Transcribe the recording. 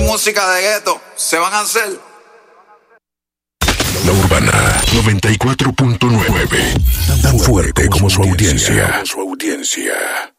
música de gueto. Se van a hacer. La Urbana 94.9. Tan fuerte como su audiencia.